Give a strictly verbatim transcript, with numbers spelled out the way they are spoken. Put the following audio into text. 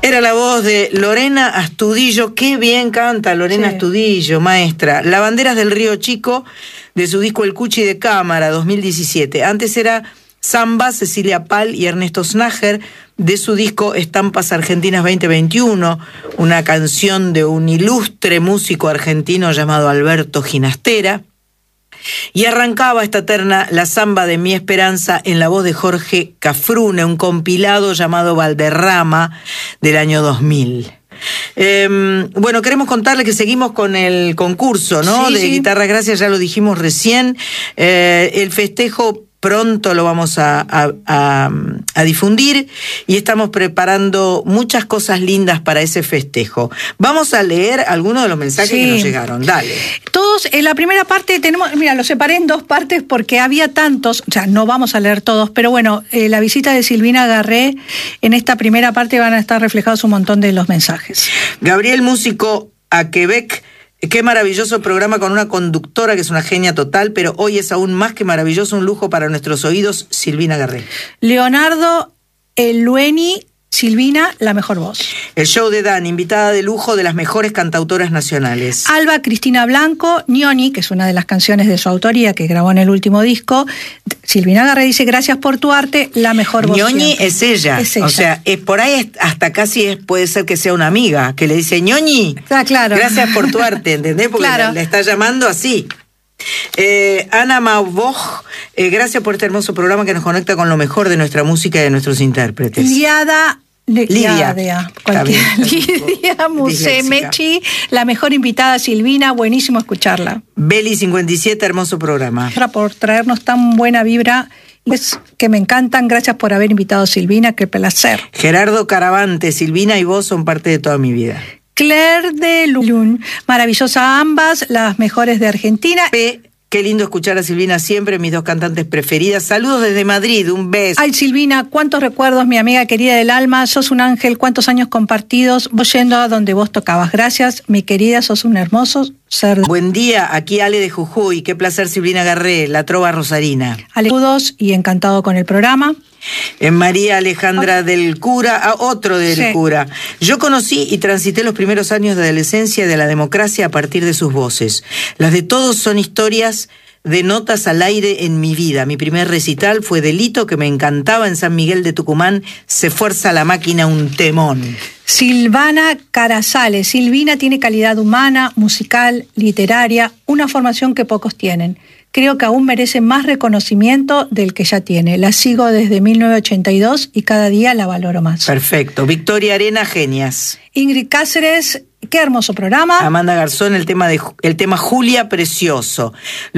Era la voz de Lorena Astudillo. Qué bien canta Lorena sí. Astudillo, maestra. Lavanderas del Río Chico, de su disco El Cuchi de Cámara, dos mil diecisiete. Antes era Samba, Cecilia Pal y Ernesto Snager, de su disco Estampas Argentinas veinte veintiuno, una canción de un ilustre músico argentino llamado Alberto Ginastera. Y arrancaba esta terna la samba de Mi Esperanza en la voz de Jorge Cafrune, un compilado llamado Valderrama del año dos mil. Eh, bueno, queremos contarles que seguimos con el concurso, ¿no? Sí, de sí. Guitarra Gracias, ya lo dijimos recién. Eh, el festejo pronto lo vamos a, a, a, a difundir y estamos preparando muchas cosas lindas para ese festejo. Vamos a leer algunos de los mensajes sí. que nos llegaron. Dale. Todos, en la primera parte tenemos, mira, los separé en dos partes porque había tantos, o sea, no vamos a leer todos, pero bueno, eh, la visita de Silvina Garré, en esta primera parte van a estar reflejados un montón de los mensajes. Gabriel Músico a Quebec. Qué maravilloso programa con una conductora que es una genia total, pero hoy es aún más que maravilloso, un lujo para nuestros oídos, Silvina Garré. Leonardo Elueni, Silvina, la mejor voz. El show de Dan, invitada de lujo de las mejores cantautoras nacionales. Alba Cristina Blanco, Ñoni, que es una de las canciones de su autoría que grabó en el último disco. Silvina Garré dice, gracias por tu arte, la mejor voz. Ñoni es ella. es ella, o sea, es, por ahí hasta casi es, puede ser que sea una amiga, que le dice, Ñoni, ah, claro. gracias por tu arte, ¿entendés? Porque claro. le, le está llamando así. Eh, Ana Mauboj, eh, gracias por este hermoso programa que nos conecta con lo mejor de nuestra música y de nuestros intérpretes. Liada Lidia, Lidia, Lidia Musemechi, la mejor invitada, Silvina, buenísimo escucharla. Beli cincuenta y siete, hermoso programa. Por traernos tan buena vibra, es que me encantan, gracias por haber invitado a Silvina, qué placer. Gerardo Caravante, Silvina y vos son parte de toda mi vida. Claire de Lun, maravillosa ambas, las mejores de Argentina. P. Qué lindo escuchar a Silvina siempre, mis dos cantantes preferidas. Saludos desde Madrid, un beso. Ay, Silvina, cuántos recuerdos, mi amiga querida del alma. Sos un ángel, cuántos años compartidos, vos yendo a donde vos tocabas. Gracias, mi querida, sos un hermoso ser. Buen día, aquí Ale de Jujuy. Qué placer, Silvina Garré, la trova rosarina. Saludos y encantado con el programa. En María Alejandra del Cura, a otro del sí. Cura. Yo conocí y transité los primeros años de adolescencia de la democracia a partir de sus voces. Las de todos son historias de notas al aire en mi vida. Mi primer recital fue Delito, que me encantaba en San Miguel de Tucumán. Se fuerza la máquina, un temón. Silvana Carazales. Silvina tiene calidad humana, musical, literaria, una formación que pocos tienen. Creo que aún merece más reconocimiento del que ya tiene. La sigo desde mil novecientos ochenta y dos y cada día la valoro más. Perfecto. Victoria Arena, genias. Ingrid Cáceres, qué hermoso programa. Amanda Garzón, el tema, de, el tema Julia, precioso.